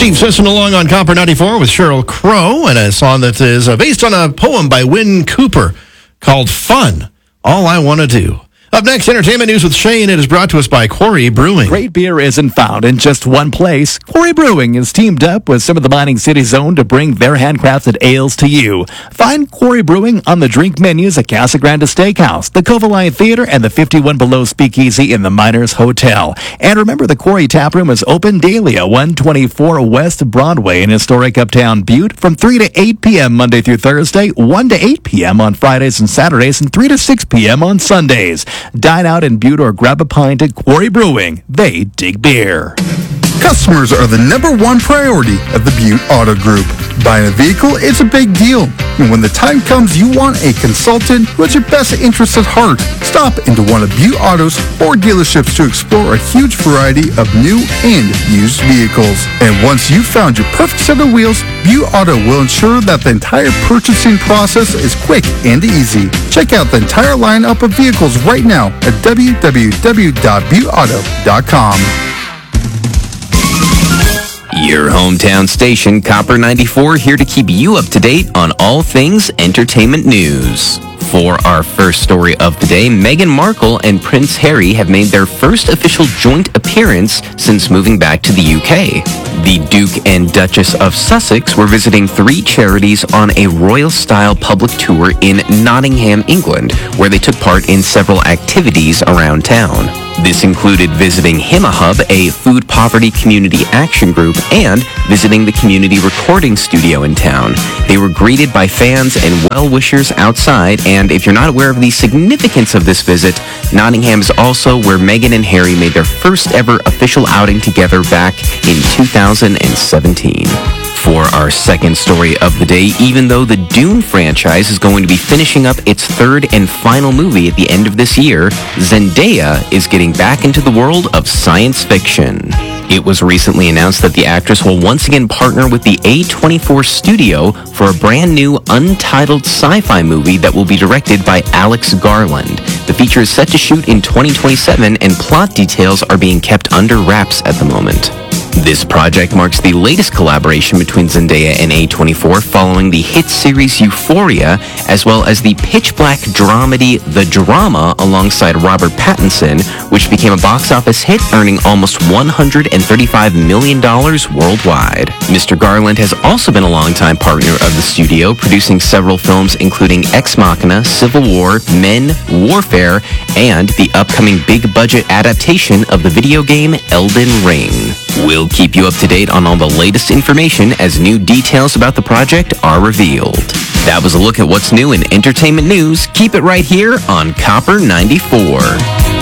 Steve Sisson along on Copper 94 with Sheryl Crow and a song that is based on a poem by Wynn Cooper called Fun, All I Want to Do. Up next, entertainment news with Shane. It is brought to us by Quarry Brewing. Great beer isn't found in just one place. Quarry Brewing has teamed up with some of the mining city's own to bring their handcrafted ales to you. Find Quarry Brewing on the drink menus at Casa Grande Steakhouse, the Kovalainen Theater, and the 51 Below Speakeasy in the Miners Hotel. And remember, the Quarry Tap Room is open daily at 124 West Broadway in historic Uptown Butte from 3 to 8 p.m. Monday through Thursday, 1 to 8 p.m. on Fridays and Saturdays, and 3 to 6 p.m. on Sundays. Dine out in Butte or grab a pint at Quarry Brewing. They dig beer. Customers are the number one priority of the Butte Auto Group. Buying a vehicle is a big deal. And when the time comes you want a consultant who has your best interests at heart, stop into one of Butte Auto's 4 dealerships to explore a huge variety of new and used vehicles. And once you've found your perfect set of wheels, Butte Auto will ensure that the entire purchasing process is quick and easy. Check out the entire lineup of vehicles right now at www.butteauto.com. Your hometown station, Copper 94, here to keep you up to date on all things entertainment news. For our first story of the day, Meghan Markle and Prince Harry have made their first official joint appearance since moving back to the UK. The Duke and Duchess of Sussex were visiting 3 charities on a royal-style public tour in Nottingham, England, where they took part in several activities around town. This included visiting HimaHub, a food poverty community action group, and visiting the community recording studio in town. They were greeted by fans and well-wishers outside, and if you're not aware of the significance of this visit, Nottingham is also where Meghan and Harry made their first ever official outing together back in 2017. For our second story of the day, even though the Dune franchise is going to be finishing up its 3rd and final movie at the end of this year, Zendaya is getting back into the world of science fiction. It was recently announced that the actress will once again partner with the A24 studio for a brand new untitled sci-fi movie that will be directed by Alex Garland. The feature is set to shoot in 2027 and plot details are being kept under wraps at the moment. This project marks the latest collaboration between Zendaya and A24 following the hit series Euphoria, as well as the pitch-black dramedy The Drama alongside Robert Pattinson, which became a box office hit, earning almost $135 million worldwide. Mr. Garland has also been a longtime partner of the studio, producing several films including Ex Machina, Civil War, Men, Warfare, and the upcoming big-budget adaptation of the video game Elden Ring. We'll keep you up to date on all the latest information as new details about the project are revealed. That was a look at what's new in entertainment news. Keep it right here on Copper 94.